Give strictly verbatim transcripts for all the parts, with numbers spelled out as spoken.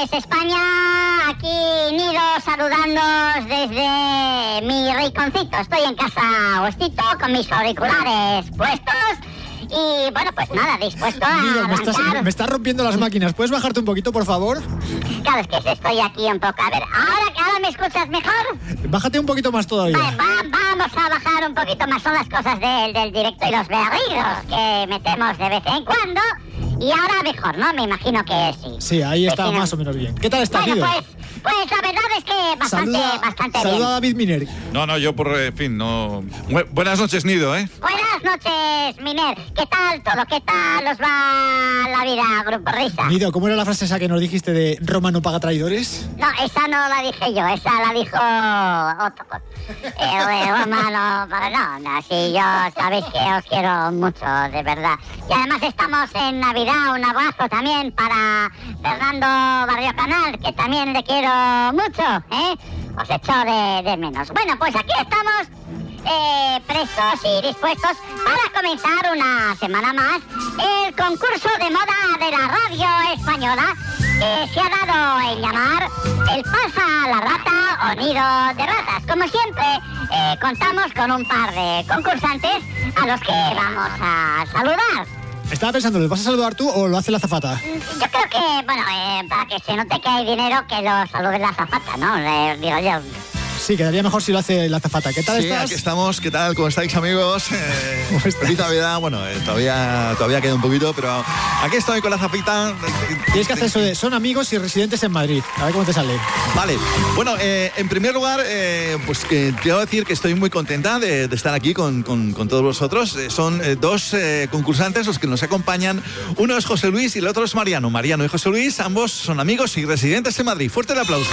pues España, aquí Nido saludándoos desde mi rinconcito. Estoy en casa Agostito con mis auriculares puestos y bueno, pues nada, dispuesto a Nido, me estás, arrancar. me estás rompiendo las máquinas. ¿Puedes bajarte un poquito, por favor? Claro, es que estoy aquí un poco. A ver, ¿ahora, ahora me escuchas mejor? Bájate un poquito más todavía. Vale, va, vamos a bajar un poquito más. Son las cosas del, del directo y los berridos que metemos de vez en cuando. Y ahora mejor, ¿no? Me imagino que sí. Sí, ahí está Vecino. más o menos bien. ¿Qué tal estás, Bueno, Nido? pues, pues la verdad es que bastante, Saluda, bastante saluda bien. a David Miner. No, no, yo por eh, fin, no... Bu- buenas noches, Nido, ¿eh? Buenas noches, Miner. ¿Qué tal todo? ¿Qué tal os va la vida, Grupo Risa? Nido, ¿cómo era la frase esa que nos dijiste de Roma no paga traidores? No, esa no la dije yo, esa la dijo otro. El de Roma no, pero no, no, sí, yo sabéis que os quiero mucho, de verdad. Y además estamos en Navidad, un abrazo también para Fernando Barrio Canal, que también le quiero mucho, ¿eh? Os echo de, de menos. Bueno, pues aquí estamos eh, prestos y dispuestos para comenzar una semana más el concurso de moda de la radio española que se ha dado en llamar el Pasa la Rata o Nido de Ratas. Como siempre, eh, contamos con un par de concursantes a los que vamos a saludar. Estaba pensando, ¿les vas a saludar tú o lo hace la azafata? Yo creo que, bueno, eh, para que se note que hay dinero, que lo salude la azafata, ¿no? Le digo yo. Sí, quedaría mejor si lo hace la azafata. ¿Qué tal Sí, estás? aquí estamos. ¿Qué tal? ¿Cómo estáis, amigos? Eh, ¿Cómo estás? Feliz Navidad. Bueno, eh, todavía, todavía queda un poquito, pero aquí estoy con la zapita. Tienes que hacer eso de son amigos y residentes en Madrid. A ver cómo te sale. Vale. Bueno, eh, en primer lugar, eh, pues que te voy a decir que estoy muy contenta de, de estar aquí con, con, con todos vosotros. Eh, son eh, dos eh, concursantes los que nos acompañan. Uno es José Luis y el otro es Mariano. Mariano y José Luis, ambos son amigos y residentes en Madrid. Fuerte el aplauso.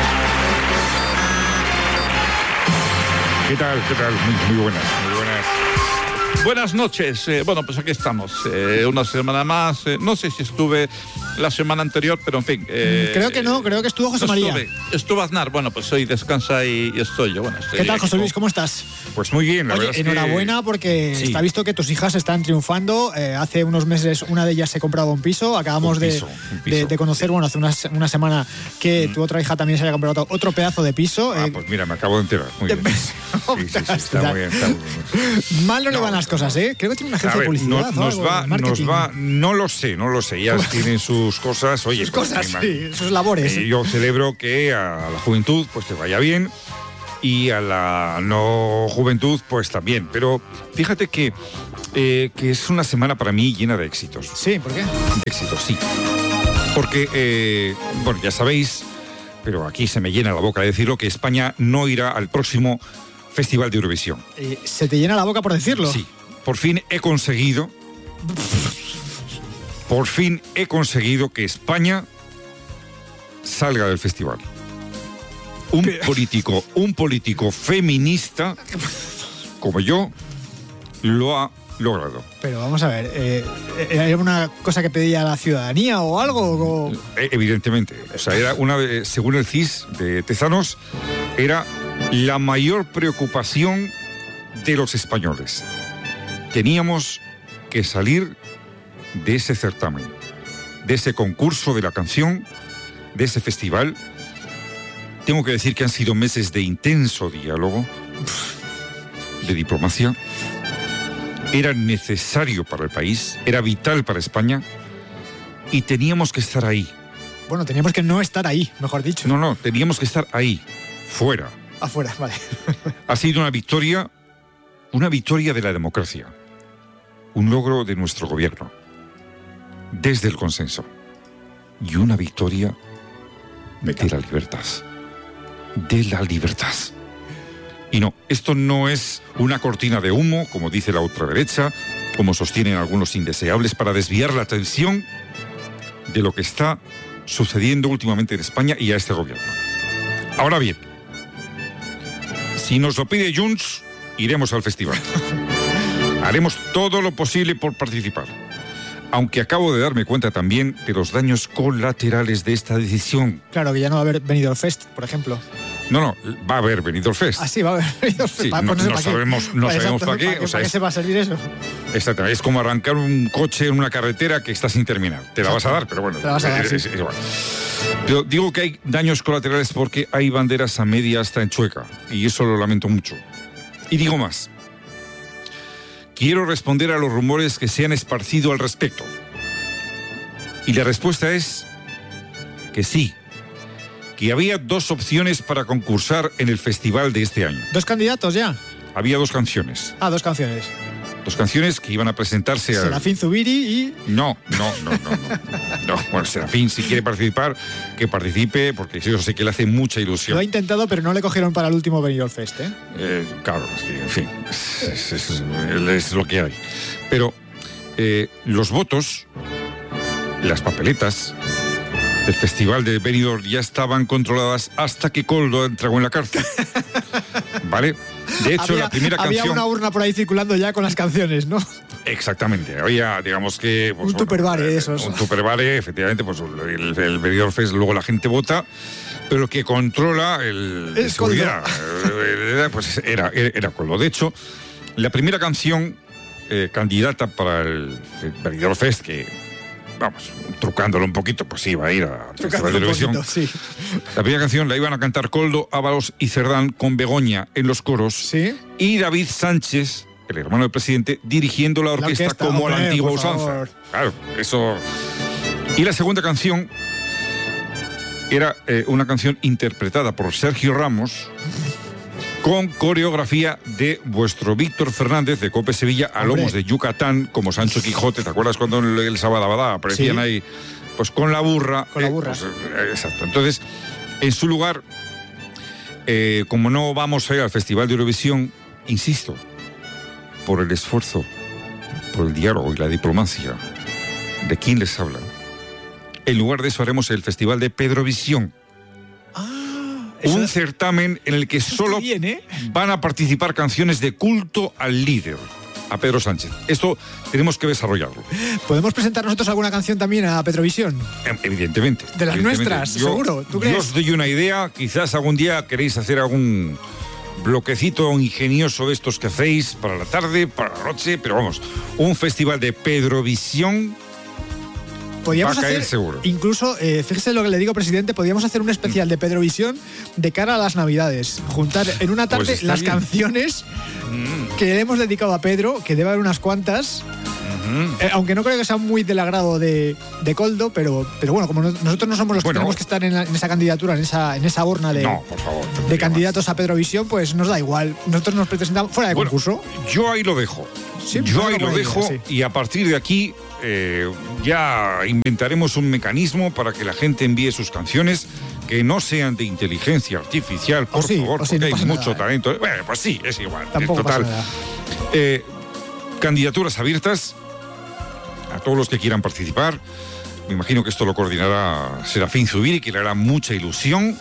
¿Qué tal? ¿Qué tal? Muy, muy buenas, muy buenas. Buenas noches. Eh, bueno, pues aquí estamos. Eh, una semana más. Eh, no sé si estuve la semana anterior, pero en fin. Eh, Creo que no, creo que estuvo José no María. Estuve, estuvo Aznar. Bueno, pues hoy descansa y, y estoy yo. Bueno, estoy ¿Qué tal, aquí José con- Luis? ¿Cómo estás? Pues muy bien, la Oye, verdad es que- enhorabuena porque Sí. está visto que tus hijas están triunfando. Eh, hace unos meses una de ellas se compraba un piso. Acabamos Un de- piso, un piso, de, de conocer, sí. bueno, hace una, se- una semana que tu otra hija también se había comprado otro pedazo de piso. Ah, Eh, pues mira, me acabo de enterar. Muy bien. Sí, sí, sí, está muy bien. Está muy bien. Mal no, le No, van las cosas, ¿eh? Creo que tiene una agencia A ver, de publicidad. no- o nos algo, va, marketing. nos va, no lo sé, no lo sé. Ellas tienen sus cosas. Oye, Sus pues, cosas, me- sí, sus labores. eh, yo celebro que a la juventud pues te vaya bien y a la no juventud pues también. Pero fíjate que, eh, que es una semana para mí llena de éxitos. Sí, ¿por qué? De éxitos, sí. Porque, eh, bueno, ya sabéis, pero aquí se me llena la boca de decirlo, que España no irá al próximo Festival de Eurovisión. Eh, se te llena la boca por decirlo. Sí, por fin he conseguido, por fin he conseguido que España salga del festival. Un político, un político feminista como yo lo ha logrado. Pero vamos a ver, eh, ¿era alguna cosa que pedía la ciudadanía o algo? O- Eh, Evidentemente, o sea, era una de- según el C I S de Tezanos, era la mayor preocupación de los españoles. Teníamos que salir de ese certamen, de ese concurso de la canción, de ese festival. Tengo que decir que han sido meses de intenso diálogo, de diplomacia. Era necesario para el país, era vital para España y teníamos que estar ahí. Bueno, teníamos que no estar ahí, mejor dicho. No, no, teníamos que estar ahí, fuera. Afuera, vale. Ha sido una victoria, una victoria de la democracia, un logro de nuestro gobierno, desde el consenso, y una victoria de la libertad, de la libertad. Y no, esto no es una cortina de humo, como dice la ultraderecha, como sostienen algunos indeseables, para desviar la atención de lo que está sucediendo últimamente en España y a este gobierno. Ahora bien, si nos lo pide Junts, iremos al festival. Haremos todo lo posible por participar. Aunque acabo de darme cuenta también de los daños colaterales de esta decisión. Claro, que ya no va a haber venido al Fest, por ejemplo. No, no, va a haber Benidorm Fest. Ah, sí, va a haber Benidorm Fest. Sí, para no, ponerse no para qué. sabemos, no Pues sabemos exacto, para qué. ¿Para qué, O sea, para qué es, se va a servir eso? exactamente, es como arrancar un coche en una carretera que está sin terminar. Te la vas a dar, pero bueno. Te la vas a dar, es, sí. es- es igual. Pero digo que hay daños colaterales porque hay banderas a media hasta en Chueca. Y eso lo lamento mucho. Y digo más. Quiero responder a los rumores que se han esparcido al respecto. Y la respuesta es que sí. Que había dos opciones para concursar en el festival de este año. ¿Dos candidatos ya? Había dos canciones. Ah, dos canciones. Dos canciones que iban a presentarse a... Serafín Zubiri y... No, no, no, no, no. No, bueno, Serafín, si quiere participar, que participe, porque yo sé que le hace mucha Lo ha ilusión. intentado, pero no le cogieron para el último Benidorm Fest, ¿eh? Eh, claro, es que, en fin, es, es- es- es lo que hay. Pero eh, los votos, las papeletas del Festival de Benidorm ya estaban controladas hasta que Koldo entró en la cárcel. ¿Vale? De hecho, había, la primera había canción... una urna por ahí circulando ya con las canciones, ¿no? Exactamente, había, digamos que... pues, Un tupperware de esos. Un tupperware, efectivamente, pues el, el Benidorm Fest, luego la gente vota, pero lo que controla el de Es seguridad, eh, pues era, era, era Koldo. De hecho, la primera canción eh, candidata para el Benidorm Fest, que, vamos, trucándolo un poquito, pues iba a ir al Festival de Un Eurovisión. poquito, sí. La primera canción la iban a cantar Koldo, Ábalos y Cerdán con Begoña en los coros Sí. y David Sánchez, el hermano del presidente, dirigiendo la orquesta, orquesta, como a la hombre, antigua por usanza. favor. Claro, eso. Y la segunda canción era eh, una canción interpretada por Sergio Ramos con coreografía de vuestro Víctor Fernández de Cope Sevilla a Hombre. lomos de Yucatán, como Sancho Quijote. ¿Te acuerdas cuando el, el Sabadabadá aparecían Sí. ahí? Pues con la burra. Con la burra. pues, eh, exacto. Entonces, en su lugar, eh, como no vamos a ir al Festival de Eurovisión, insisto, por el esfuerzo, por el diálogo y la diplomacia de quien les habla, en lugar de eso haremos el Festival de Pedrovisión. Eso- Un certamen en el que solo Está bien, ¿eh? van a participar canciones de culto al líder, a Pedro Sánchez. Esto tenemos que desarrollarlo. ¿Podemos presentar nosotros alguna canción también a Petrovisión? Em, Evidentemente. De las evidentemente. nuestras, seguro, ¿tú crees? Yo os doy una idea, quizás algún día queréis hacer algún bloquecito ingenioso de estos que hacéis para la tarde, para la noche, pero vamos, un festival de Pedrovisión. Podríamos Va a caer hacer, seguro. incluso, eh, fíjese lo que le digo, presidente, podríamos hacer un especial de Pedrovisión de cara a las Navidades. Juntar en una tarde Pues está las bien. canciones que le hemos dedicado a Pedro, que debe haber unas cuantas. Eh, aunque no creo que sea muy del agrado de, de Koldo, pero, pero bueno, como no- nosotros no somos los Bueno. que tenemos que estar en, la- en esa candidatura, en esa, en esa urna de, No, por favor. de candidatos a Pedrovisión, pues nos da igual. Nosotros nos presentamos fuera de Bueno, concurso. Yo ahí lo dejo. Sí, yo ahí algo lo por ahí, dejo sí. y a partir de aquí eh, ya inventaremos un mecanismo para que la gente envíe sus canciones que no sean de inteligencia artificial, por O sí, favor, o sí, porque no hay pasa mucho nada, ¿eh? talento. Bueno, pues sí, es igual. Tampoco es total. pasa nada. Eh, candidaturas abiertas a todos los que quieran participar. Me imagino que esto lo coordinará Serafín Zubiri, que le hará mucha ilusión.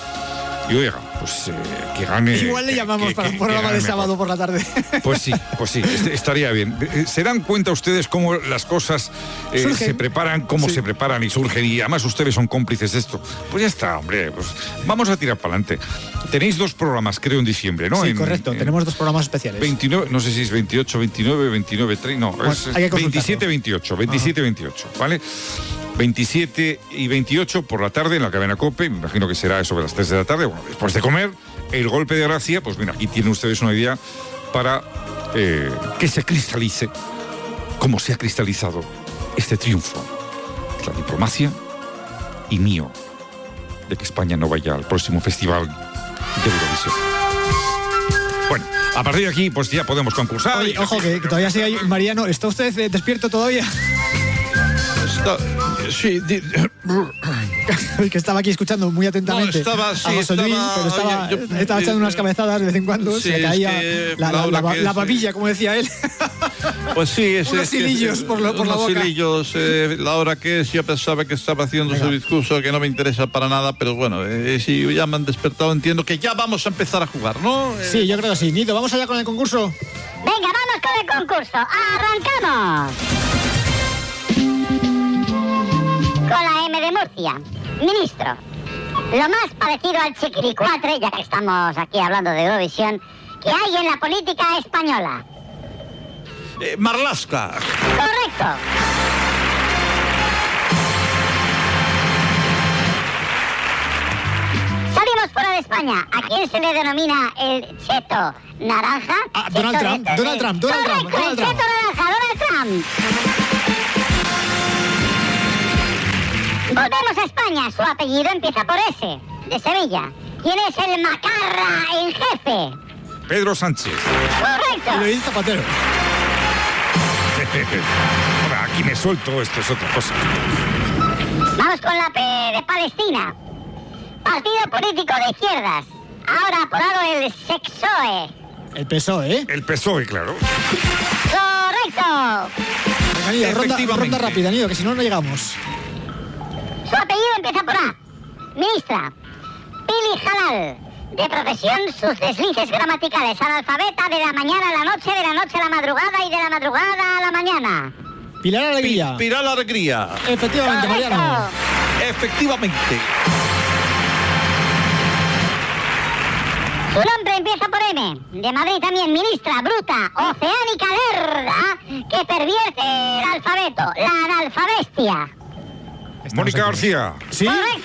Y oiga, pues eh, que gane. Igual le que- llamamos que- para que- un que programa gane de mejor. sábado por la tarde. Pues sí, pues sí, est- estaría bien. Eh, ¿Se dan cuenta ustedes cómo las cosas eh, Surgen. se preparan, cómo Sí. se preparan y surgen? Y además ustedes son cómplices de esto. Pues ya está, hombre, pues vamos a tirar para adelante. Tenéis dos programas, creo, en diciembre, ¿no? Sí, En- correcto. en Tenemos dos programas especiales. veintinueve, no sé si es veintiocho, veintinueve, veintinueve, treinta, no, Bueno, es hay que consultarlo. veintisiete, veintiocho, veintisiete, veintiocho, ¿vale? veintisiete y veintiocho por la tarde en la cadena COPE, me imagino que será sobre las tres de la tarde, bueno, después de comer, el golpe de gracia, pues mira, aquí tienen ustedes una idea para eh, que se cristalice, como se ha cristalizado este triunfo, la diplomacia y mío, de que España no vaya al próximo festival de Eurovisión. Bueno, a partir de aquí, pues ya podemos concursar. Oye, y- ojo, que, que todavía sigue ahí. Mariano, ¿está usted eh, despierto todavía? Está- sí, di- que estaba aquí escuchando muy atentamente No, estaba, sí, a José Luis, estaba- pero estaba, oye, yo- estaba echando eh, unas cabezadas de vez en cuando, sí, se le es caía que la, la, Laura, la- que la es- papilla, como decía él. Pues sí, es, Unos es que- hilillos por lo- por la unos boca. hilillos, eh, la hora que es, yo pensaba que estaba haciendo Venga. su discurso que no me interesa para nada, pero bueno, eh, si ya me han despertado entiendo que ya vamos a empezar a jugar, ¿no? Eh, Sí, yo creo que sí. Nido, vamos allá con el concurso. Venga, vamos con el concurso. ¡Arrancamos! Con la M de Murcia. Ministro. lo más parecido al chiquilicuatre, ya que estamos aquí hablando de Eurovisión, que hay en la política española? Eh, Marlaska. Correcto. Salimos fuera de España. ¿A quién se le denomina el cheto naranja? Ah, Cheto Donald Trump, de- Donald Trump, Donald Trump, Correcto, Donald el Trump. cheto naranja, Donald Trump. Volvemos a España. Su apellido empieza por S, de Sevilla. ¿Quién es el macarra en jefe? Pedro Sánchez. Correcto. Luis Zapatero. Ahora, aquí me suelto, esto es otra cosa. Vamos con la P de Palestina. Partido político de izquierdas. Ahora apodado el Sexoe. El P S O E, ¿eh? El P S O E, claro. Correcto. Venga, Nido, ronda, Efectivamente. ronda rápida, Nido, que si no, no llegamos. Su apellido empieza por A. Ministra. Pili Halal. De profesión, sus deslices gramaticales. Analfabeta de la mañana a la noche, de la noche a la madrugada y de la madrugada a la mañana. Pilar Alegría. Pilar Alegría. Efectivamente, Mariano. Correcto. Efectivamente. Su nombre empieza por M. De Madrid también, ministra bruta, oceánica lerda, que pervierte el alfabeto, la analfabestia. Estamos Mónica aquí. García. ¿Sí? ¡Correcto!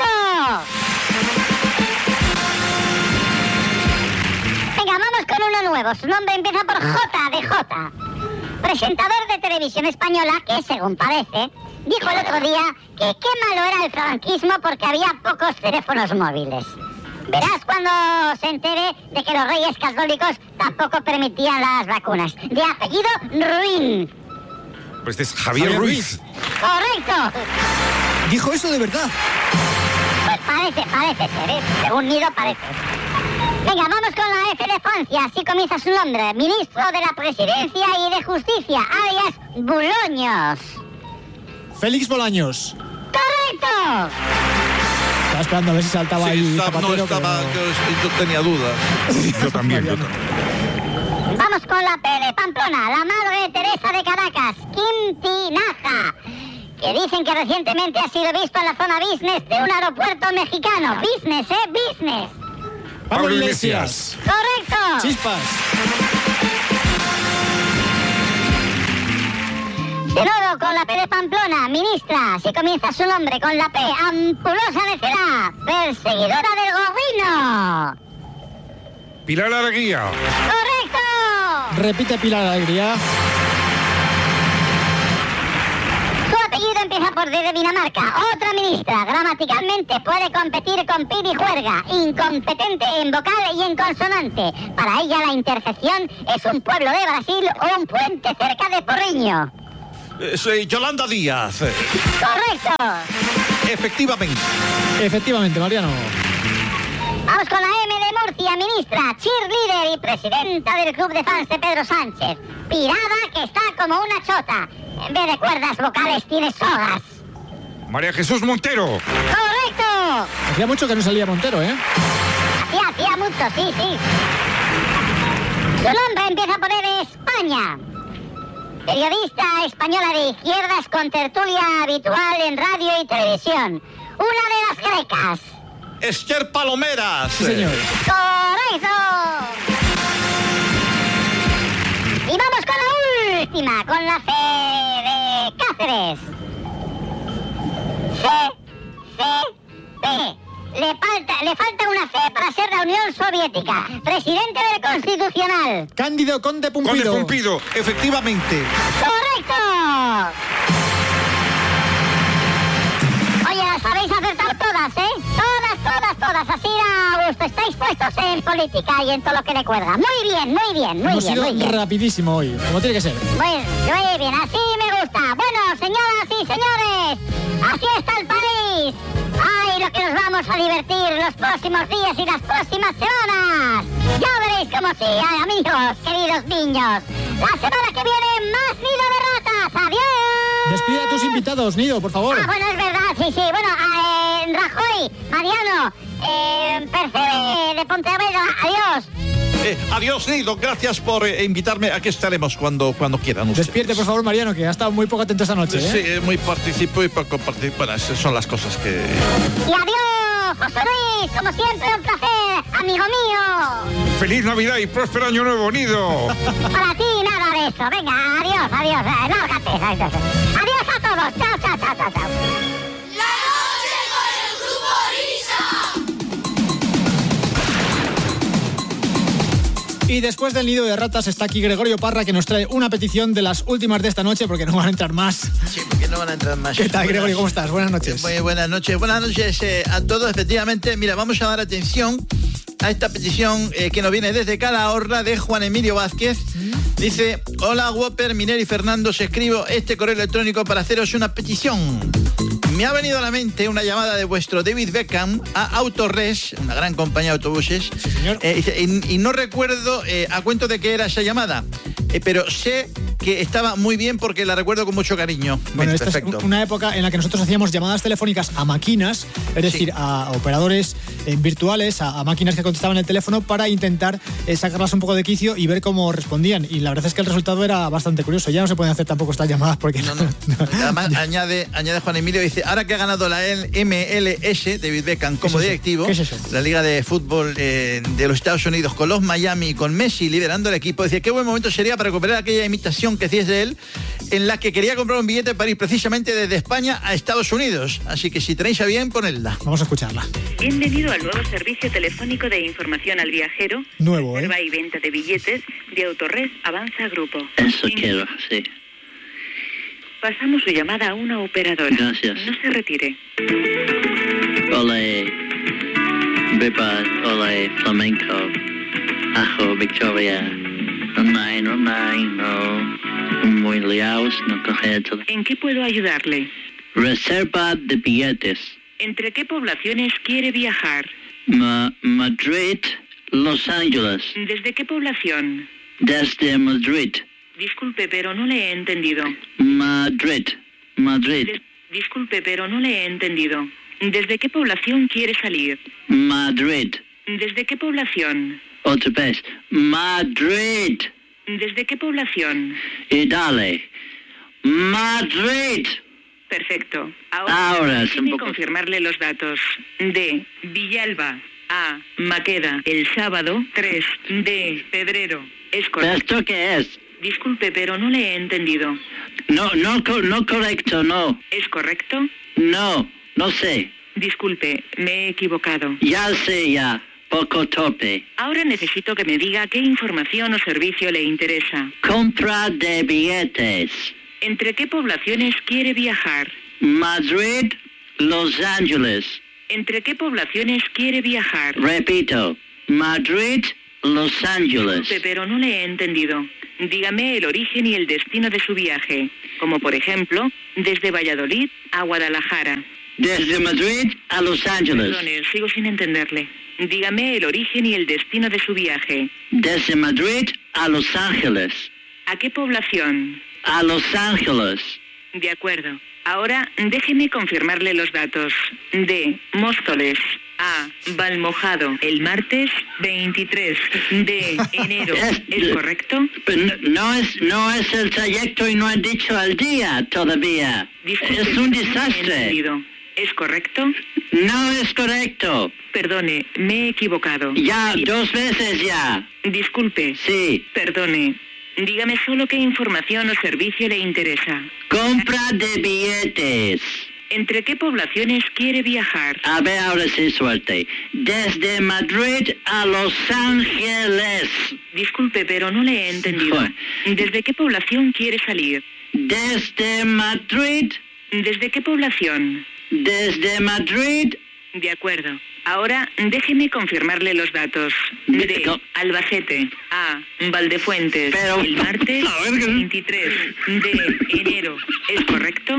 Venga, vamos con uno nuevo. Su nombre empieza por J, de J. Presentador de televisión española que, según parece, dijo el otro día que qué malo era el franquismo porque había pocos teléfonos móviles. Verás cuando se entere de que los reyes católicos tampoco permitían las vacunas. De apellido Ruin. Pues es Javier, Javier Ruiz. ¡Correcto! Dijo eso de verdad. Pues parece, parece ser, ¿eh? Según Nido parece. Venga, vamos con la F de Francia. Así comienza su nombre. Ministro de la Presidencia y de Justicia, alias Buloños. Félix Bolaños. ¡Correcto! Estaba esperando a ver si saltaba Sí, ahí estaba- Zapatero, no estaba, pero no. yo, yo tenía dudas. Yo también, yo Mariano. también. Vamos con la P de Pamplona. La Madre Teresa de Caracas, Quintinaja. Que dicen que recientemente ha sido visto en la zona business de un aeropuerto mexicano. Business, ¿eh? Business. Pablo Iglesias. ¡Correcto! Chispas. De nuevo con la P de Pamplona, ministra, si comienza su nombre con la P, ampulosa necedad, perseguidora del gorrino. Pilar Alegría. ¡Correcto! Repite Pilar Alegría. Su apellido empieza por D de Dinamarca, otra ministra, gramaticalmente puede competir con Piri Juerga, incompetente en vocal y en consonante. Para ella la intercepción es un pueblo de Brasil o un puente cerca de Porriño. Eh, soy Yolanda Díaz. eh, ¡Correcto! Efectivamente. Efectivamente, Mariano. Vamos con la M de Murcia, ministra, cheerleader y presidenta del club de fans de Pedro Sánchez. Pirada que está como una chota. En vez de cuerdas vocales tiene sogas. María Jesús Montero. ¡Correcto! Hacía mucho que no salía Montero, ¿eh? Hacía, hacía mucho, sí, sí. Su nombre empieza por E de España. Periodista española de izquierdas con tertulia habitual en radio y televisión. Una de las grecas. Esther Palomeras. Sí, señor. ¡Correcto! Y vamos con la última, con la C de Cáceres. C, C, P. Le falta, le falta una C para ser la Unión Soviética. Presidente del Constitucional. Cándido Conde Conde Pumpido. Pumpido. Efectivamente. ¡Correcto! Oye, las habéis acertado todas, ¿eh? Todas, todas, todas. Así a gusto. Estáis puestos en política y en todo lo que le cuelga. Muy bien, muy bien, muy Hemos bien, sido muy bien. rapidísimo hoy, como tiene que ser. Muy, muy bien, así me gusta. Bueno, señoras y señores, así está el país. ¡Ay, lo que nos vamos a divertir los próximos días y las próximas semanas! Ya veréis cómo sí, ay, amigos, queridos niños. La semana que viene, más Nido de Ratas. ¡Adiós! Despide a tus invitados, Nido, por favor. Ah, bueno, es verdad, sí, sí. Bueno, eh, Rajoy, Mariano, eh, Percebe de Pontevedra, adiós. Eh, adiós, Nido. Gracias por eh, invitarme. Aquí estaremos cuando, cuando quieran ustedes. Despierte, por favor, Mariano, que ha estado muy poco atento esta noche, ¿eh? Sí, eh, muy participo y poco participo. Bueno, esas son las cosas que... Y adiós, José Luis, como siempre, un placer, amigo mío. ¡Feliz Navidad y próspero Año Nuevo, Nido! Para ti, nada de eso. Venga, adiós, adiós, eh, lárgate. Adiós a todos. Chao, chao, chao, chao, chao. La noche con el grupo Risa. Y después del nido de ratas está aquí Gregorio Parra, que nos trae una petición de las últimas de esta noche, porque no van a entrar más. Sí, porque no van a entrar más. ¿Qué tal, Buenas, Gregorio? ¿Cómo estás? Buenas noches. Muy buenas noches. Buenas noches eh, a todos. Efectivamente, mira, vamos a dar atención a esta petición eh, que nos viene desde Calahorra, de Juan Emilio Vázquez. Dice: hola, Whopper, Miner y Fernando, os escribo este correo electrónico para haceros una petición. Me ha venido a la mente una llamada de vuestro David Beckham a Autores, una gran compañía de autobuses. Sí, señor. Eh, y, y no recuerdo eh, a cuento de qué era esa llamada, eh, pero sé que estaba muy bien porque la recuerdo con mucho cariño. Bueno, esta Perfecto. es una época en la que nosotros hacíamos llamadas telefónicas a máquinas, es decir, Sí. a operadores eh, virtuales, a, a máquinas que contestaban el teléfono para intentar eh, sacarlas un poco de quicio y ver cómo respondían. Y la verdad es que el resultado era bastante curioso. Ya no se pueden hacer tampoco estas llamadas porque... No, no. Además, añade, añade Juan Emilio, dice: ahora que ha ganado la M L S, David Beckham como ¿Qué es eso? directivo, ¿Qué es eso? la Liga de Fútbol eh, de los Estados Unidos, con los Miami, con Messi liderando el equipo, decía: qué buen momento sería para recuperar aquella imitación que hacías de él, en la que quería comprar un billete para ir precisamente desde España a Estados Unidos. Así que si tenéis a bien, ponedla. Vamos a escucharla. Bienvenido al nuevo servicio telefónico de información al viajero, Nuevo, ¿eh? reserva y venta de billetes de Autores Avanza Grupo. Eso Bien. quiero, sí. Pasamos su llamada a una operadora. Gracias. No se retire. Hola, Beba, hola, Flamenco, Ajo, Victoria, online, online, no, muy liados, no coger todo. ¿En qué puedo ayudarle? Reserva de billetes, ¿Entre qué poblaciones quiere viajar? Ma- Madrid, Los Ángeles, ¿Desde qué población? desde Madrid, Disculpe, pero no le he entendido. Madrid, Madrid, Des- Disculpe, pero no le he entendido. ¿Desde qué población quiere salir? Madrid, ¿Desde qué población? otra vez, Madrid, ¿Desde qué población? y dale, Madrid. Perfecto. Ahora, Ahora es un déjeme poco... confirmarle los datos. De Villalba a Maqueda el sábado tres de febrero. Es correcto. ¿Esto qué es? Disculpe, pero no le he entendido. No, no, co- no correcto, no. ¿Es correcto? No, no sé. Disculpe, me he equivocado. Ya sé, ya. Poco torpe. Ahora necesito que me diga qué información o servicio le interesa. Compra de billetes. ¿Entre qué poblaciones quiere viajar? Madrid, Los Ángeles. ¿Entre qué poblaciones quiere viajar? Repito, Madrid, Los Ángeles. Disculpe, pero no le he entendido. Dígame el origen y el destino de su viaje, como por ejemplo, desde Valladolid a Guadalajara. Desde Madrid a Los Ángeles. Perdone, sigo sin entenderle. Dígame el origen y el destino de su viaje. Desde Madrid a Los Ángeles. ¿A qué población? A Los Ángeles. De acuerdo. Ahora déjeme confirmarle los datos. De Móstoles a Valmojado el martes veintitrés de enero. Es- ¿Es correcto? Pero no, no es, no es el trayecto y no he dicho el día todavía. Disculpe, Es un no le he desastre. entendido. ¿Es correcto? No es correcto. Perdone, me he equivocado. Ya, dos veces ya. Disculpe. Sí. Perdone. Dígame solo qué información o servicio le interesa. Compra de billetes. ¿Entre qué poblaciones quiere viajar? A ver, ahora sí suerte. Desde Madrid a Los Ángeles. Disculpe, pero no le he entendido. Joder. ¿Desde qué población quiere salir? Desde Madrid. ¿Desde qué población? Desde Madrid. De acuerdo. Ahora déjeme confirmarle los datos. De Co- Albacete a Valdefuentes Pero- el martes A ver, que- veintitrés de enero. ¿Es correcto?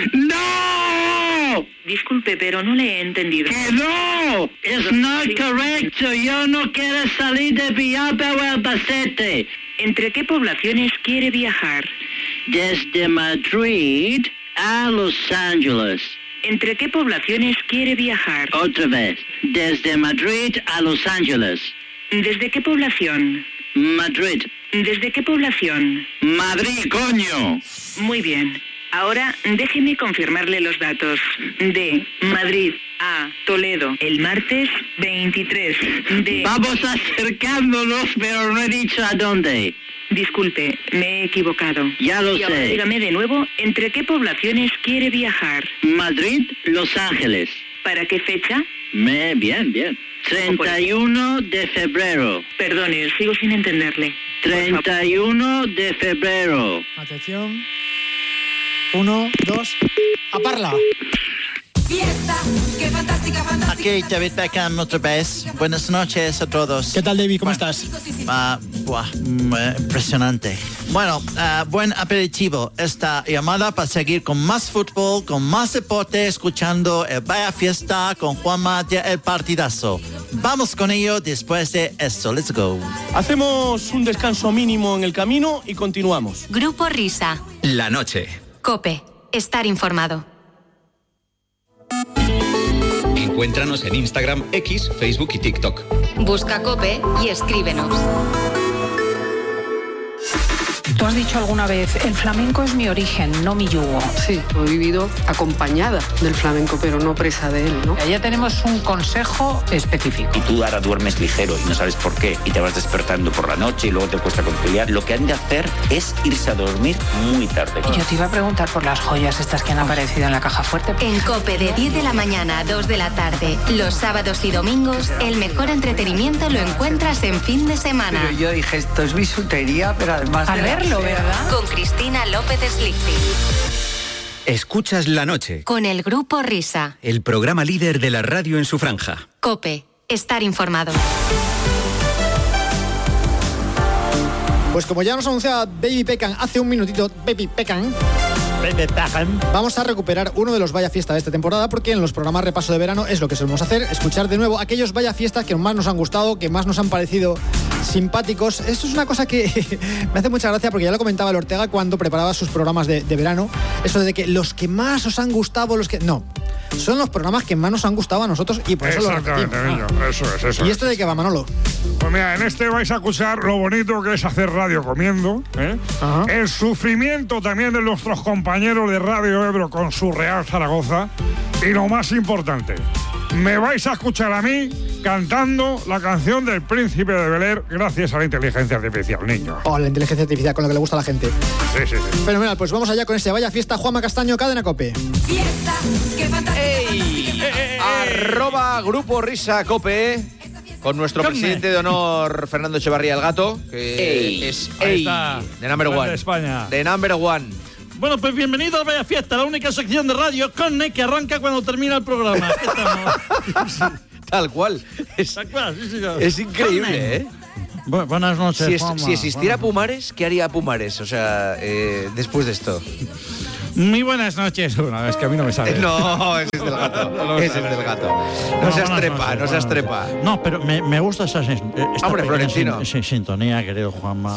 ¡No! Disculpe, pero no le he entendido. ¡Que no! Es not correcto. Yo no quiero salir de Villalba o Albacete. ¿Entre qué poblaciones quiere viajar? Desde Madrid a Los Ángeles. ¿Entre qué poblaciones quiere viajar? Otra vez. Desde Madrid a Los Ángeles. ¿Desde qué población? Madrid. ¿Desde qué población? Madrid, coño. Muy bien. Ahora déjeme confirmarle los datos. De Madrid a Toledo el martes veintitrés de... Vamos acercándonos, pero no he dicho a dónde. Disculpe, me he equivocado. Ya lo y ahora sé. dígame de nuevo, ¿entre qué poblaciones quiere viajar? Madrid, Los Ángeles. ¿Para qué fecha? Me, bien, bien. treinta y uno de febrero. Perdone, sigo sin entenderle. treinta y uno de febrero. Atención. Uno, dos. ¡A parla! Fiesta, qué fantástica, fantástica. Aquí David Beckham otra vez. Buenas noches a todos. ¿Qué tal, David? ¿Cómo bueno, estás? Uh, buah, mm, eh, impresionante. Bueno, uh, buen aperitivo esta llamada para seguir con más fútbol, con más deporte, escuchando el Vaya Fiesta con Juanma de El Partidazo. Vamos con ello después de esto. Let's go. Hacemos un descanso mínimo en el camino y continuamos. Grupo Risa. La noche. COPE. Estar informado. Encuéntranos en Instagram, X, Facebook y TikTok. Busca COPE y escríbenos. Tú has dicho alguna vez, el flamenco es mi origen, no mi yugo. Sí, he vivido acompañada del flamenco, pero no presa de él, ¿no? Ya tenemos un consejo específico. Y tú ahora duermes ligero y no sabes por qué, y te vas despertando por la noche y luego te cuesta conciliar. Lo que han de hacer es irse a dormir muy tarde. Yo te iba a preguntar por las joyas estas que han aparecido en la caja fuerte. En COPE de diez de la mañana a dos de la tarde, los sábados y domingos, el mejor entretenimiento lo encuentras en fin de semana. Pero yo dije, esto es bisutería, pero además Al de verlo, ¿verdad? Con Cristina López Slichting. Escuchas La Noche. Con el Grupo Risa. El programa líder de la radio en su franja. COPE. Estar informado. Pues como ya nos anunciaba Baby Beckham hace un minutito, Baby Beckham, vamos a recuperar uno de los Vaya Fiesta de esta temporada, porque en los programas repaso de verano es lo que solemos hacer, escuchar de nuevo aquellos Vaya Fiestas que más nos han gustado, que más nos han parecido simpáticos. Esto es una cosa que me hace mucha gracia, porque ya lo comentaba el Ortega cuando preparaba sus programas de, de verano, eso de que los que más os han gustado, los que... No, son los programas que más nos han gustado a nosotros y por eso lo repetimos. Exactamente, eso es, eso ¿Y es. este de qué va, Manolo? Pues mira, en este vais a escuchar lo bonito que es hacer radio comiendo, ¿eh? El sufrimiento también de nuestros compañeros de Radio Ebro con su Real Zaragoza, y lo más importante, me vais a escuchar a mí cantando la canción del Príncipe de Bel-Air gracias a la inteligencia artificial, niño. Oh, la inteligencia artificial, con lo que le gusta a la gente. Sí, sí, sí. Fenomenal, pues vamos allá con ese Vaya Fiesta. Juanma Castaño, Cadena COPE. Fiesta, qué fantástica. ¡Ey! Eh, eh, Arroba Grupo Risa COPE, con nuestro ¿Dónde? presidente de honor, Fernando Echevarría el Gato, que Ey. es Ahí Ey, está. de Number Grande One. España. De Number One. Bueno, pues bienvenido a Vaya Fiesta, la única sección de radio con Ne que arranca cuando termina el programa. Aquí estamos. Tal cual. Es, Tal cual, sí, sí, es increíble, ¿eh? Bu- buenas noches, Si, es- Juanma. si existiera Buenas- Pumares, ¿qué haría Pumares? O sea, eh, después de esto. Muy buenas noches. Bueno, es que a mí no me sale. No, ese es del gato. Ese es del gato. No seas buenas trepa, noches, no seas buenas trepa. noches. No, pero me, me gusta esa, sin- esta Hombre, pequeña Florentino. sin- sin- sintonía, querido Juanma.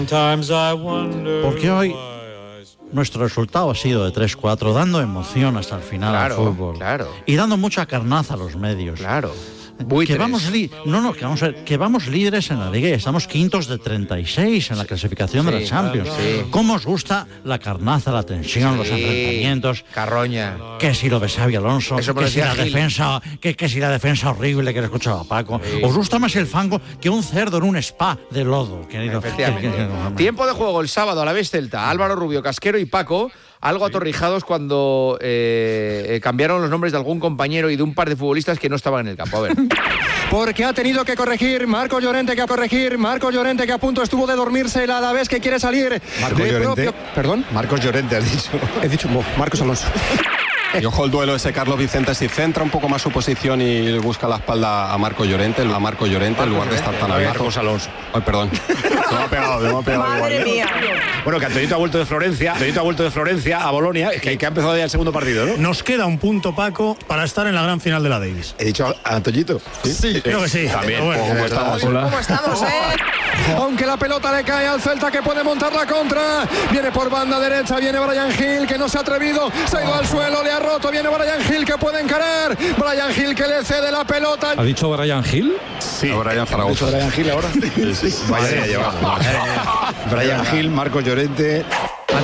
Porque hoy nuestro resultado ha sido de tres cuatro, dando emoción hasta el final Claro, al fútbol. claro. Y dando mucha carnaza a los medios. Claro. Que Buitres. vamos, li- no, no, que, vamos a ver, que vamos líderes en la liga y estamos quintos de treinta y seis en la clasificación de Sí, la Champions. sí. ¿Cómo os gusta la carnaza, la tensión, los Sí. enfrentamientos? Carroña. Que si lo de Xavi Alonso, Eso me lo que si decía la Gil. defensa, que, que si la defensa horrible que le escuchaba Paco. Sí. ¿Os gusta más el fango que un cerdo en un spa de lodo, querido? Efectivamente. Que- que- que- Tiempo de juego el sábado a la vez Celta. Álvaro Rubio, Casquero y Paco, algo atorrijados cuando eh, eh, cambiaron los nombres de algún compañero y de un par de futbolistas que no estaban en el campo. A ver. Porque ha tenido que corregir Marco Llorente, que a corregir Marco Llorente, que a punto estuvo de dormirse el Alavés, que quiere salir. Marcos de Llorente. propio- ¿Perdón? Marcos Llorente, has dicho. He dicho Mo- Marcos Alonso. Y ojo el duelo ese Carlos Vicente, si centra un poco más su posición y busca la espalda a Marco Llorente, a Marco Llorente, en lugar de estar tan abierto. Marcos Alonso. Ay, perdón. Se me ha pegado, se me ha pegado igual. ¿eh? Bueno, que Antonito ha vuelto de Florencia, Antonito ha vuelto de Florencia a Bolonia, que, que ha empezado ya el segundo partido, ¿no? Nos queda un punto, Paco, para estar en la gran final de la Davis. He dicho a Antoñito. Sí, creo que sí. También. Pero bueno, ¿Cómo estamos? ¿Cómo estamos, eh? Aunque la pelota le cae al Celta, que puede montar la contra. Viene por banda derecha, viene Brian Hill, que no se ha atrevido, se ha ido al suelo, le ha roto, viene Brian Hill, que puede encarar. Brian Hill que le cede la pelota. ¿Ha dicho Brian Hill? Sí. A Brian Zaragoza. ¿Ha dicho Brian Hill ahora? Vaya día llevamos. Brian Hill, Marcos Llorente.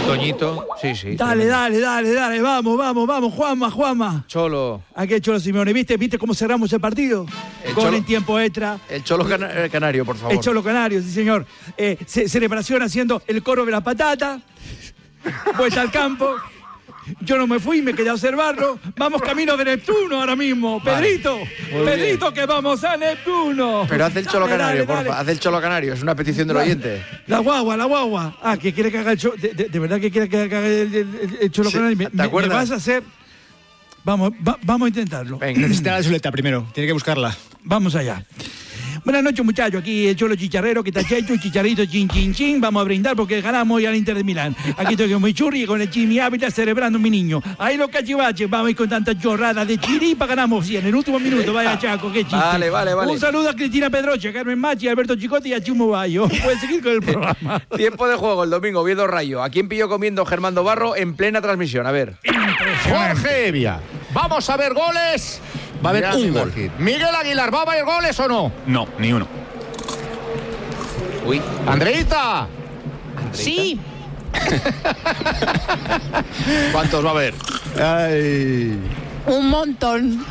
Antoñito, sí, sí. Dale, dale, dale, dale, vamos, vamos, vamos, Juanma, Juanma. Cholo. Aquí el Cholo Simeone, ¿viste? ¿Viste cómo cerramos el partido? El Gol Cholo- en tiempo extra. El Cholo cana- eh, Canario, por favor. El Cholo Canario, sí señor. Eh, ce- celebración haciendo el coro de la patata. Vuelta al campo. Yo no me fui, me quedé a observarlo. Vamos camino de Neptuno ahora mismo. Vale. Pedrito, Muy Pedrito, bien. que vamos a Neptuno. Pero haz el Cholo Dale, Canario, dale, porfa. dale. Haz el Cholo Canario, es una petición del La- oyente. La guagua, la guagua. Ah, que quiere que haga el Cholo. De, de- de verdad que quiere que haga el, el- el Cholo Sí, Canario. Me, ¿te me- acuerdas? me vas a hacer. Vamos, va- vamos a intentarlo. Necesita la chuleta primero, tiene que buscarla. Vamos allá. Buenas noches, muchachos. Aquí el Cholo Chicharrero, que está hecho, chicharito, chin, chin, chin. Vamos a brindar porque ganamos hoy al Inter de Milán. Aquí estoy con mi churri y con el Jimmy Ávila celebrando mi niño. Ahí los cachivaches, vamos a ir con tanta chorrada de chiripa, ganamos cien. En el último minuto, vaya Chaco, qué chiste. Vale, vale, vale. Un saludo a Cristina Pedroche, a Carmen Machi, a Alberto Chicote y a Chumo Bayo. Puedes seguir con el programa. Tiempo de juego el domingo, Oviedo Rayo. ¿A quién pilló comiendo Germán Barro en plena transmisión? A ver. Jorge Evia. Vamos a ver goles. Va a haber Ya un me gol. imagino. Miguel Aguilar, ¿va a haber goles o no? No, ni uno. Uy. Andreita. Sí. ¿Cuántos va a haber? Ay. Un montón.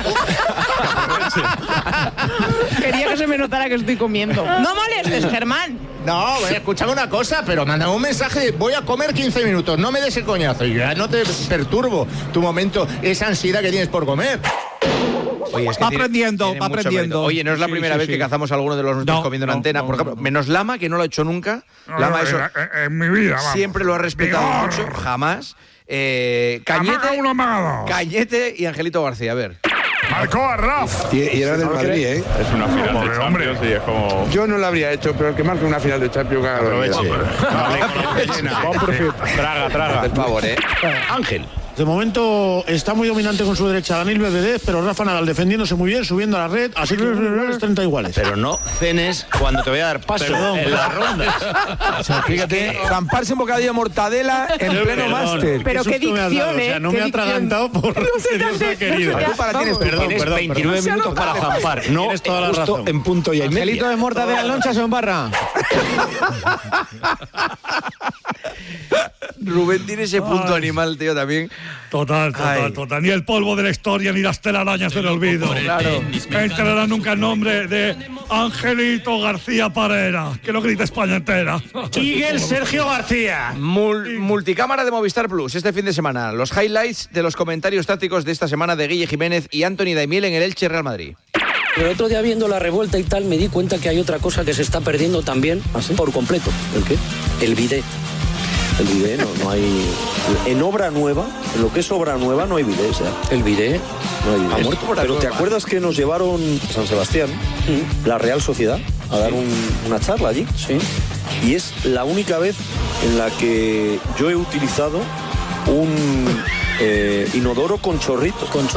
Quería que se me notara que estoy comiendo. No molestes, Germán. No, bueno, escúchame una cosa, pero mándame un mensaje de voy a comer quince minutos, no me des el coñazo, y ya no te perturbo tu momento, esa ansiedad que tienes por comer. Oye, es que Va tiene- aprendiendo, tiene va mucho aprendiendo. mérito. Oye, no es la Sí, primera sí, vez sí. que cazamos a alguno de los nuestros No, comiendo en no, antena. no, Por ejemplo, no. menos Lama, que no lo ha hecho nunca. Lama, eso en, en mi vida, vamos. siempre lo ha respetado Vigor. mucho, jamás. Eh, Amaga Cañete, uno, amaga dos. Cañete y Angelito García, a ver. Marcó a Raf. Y, y era del Madrid, ¿eh? Es una final Pobre de hombre. Champions y es como... Yo no lo habría hecho, pero el que marque una final de Champions gana la vida. Traga, traga. Por favor, ¿eh? Ángel. De momento está muy dominante con su derecha Daniel Medvedev, pero Rafa Nadal defendiéndose muy bien, subiendo a la red, así que es treinta iguales. Pero no cenes cuando te voy a dar paso Perdón, en la ronda. O sea, fíjate, zamparse un bocadillo de mortadela en pleno máster. Pero qué susto me has dado, dicción, o sea, ¿eh? no Qué me ha dicción. atragantado por No se te hace- querido. no se te Tú para hace- tienes, Vamos. perdón, Tienes perdón, veintinueve perdón. minutos para zampar. No, Tienes toda la justo razón. en punto y en media. Angelito de Mortadela Loncha se embarra. Rubén tiene ese punto Ay. animal, tío, también. Total, total, Ay. total. Ni el polvo de la historia ni las telarañas del olvido. Claro. Me enterará nunca el nombre de Angelito García Parera. Que lo grita España entera. Miguel Sergio García. Mul- multicámara de Movistar Plus este fin de semana. Los highlights de los comentarios tácticos de esta semana de Guille Jiménez y Anthony Daimiel en el Elche Real Madrid. El otro día viendo la revuelta y tal me di cuenta que hay otra cosa que se está perdiendo también por completo. ¿El qué? El bidet. El bidet no, no hay... En obra nueva, en lo que es obra nueva no hay bidet. O sea, el bidet no hay bidet. Ha muerto por Pero algo ¿te más. acuerdas que nos llevaron a San Sebastián, la Real Sociedad, a dar un- una charla allí? Sí. Y es la única vez en la que yo he utilizado un eh, inodoro con chorritos. Con